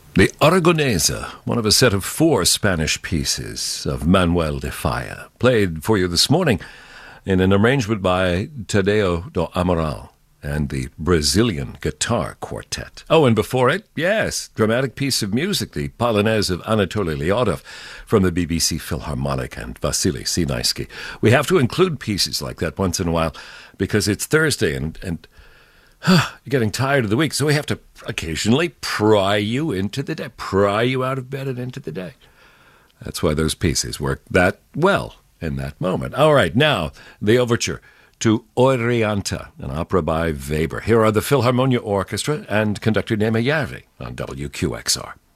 The Aragonesa, one of a set of 4 Spanish pieces of Manuel de Falla, played for you this morning in an arrangement by Tadeo do Amaral and the Brazilian Guitar Quartet. Oh, and before it, yes, dramatic piece of music, the Polonaise of Anatoly Lyodov from the BBC Philharmonic and Vasily Sinaisky. We have to include pieces like that once in a while because it's Thursday and you're getting tired of the week, so we have to occasionally pry you into the day, pry you out of bed and into the day. That's why those pieces work that well in that moment. All right, now, the overture to Orianta, an opera by Weber. Here are the Philharmonia Orchestra and conductor Nema Järvi on WQXR.